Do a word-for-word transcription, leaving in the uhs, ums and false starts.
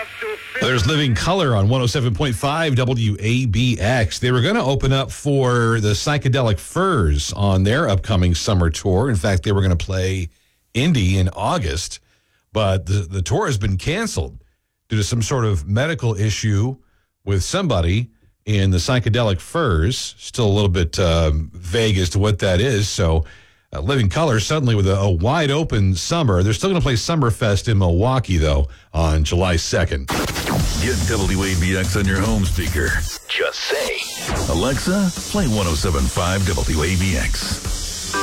There's Living Color on one oh seven point five W A B X. They were going to open up for the Psychedelic Furs on their upcoming summer tour. In fact, they were going to play Indy in August, but the, the tour has been canceled due to some sort of medical issue with somebody in the Psychedelic Furs. Still a little bit um, vague as to what that is. So uh, Living Color suddenly with a, a wide open summer. They're still going to play Summerfest in Milwaukee, though, on July second. Get W A B X on your home speaker. Just say, Alexa, play one oh seven point five W A B X.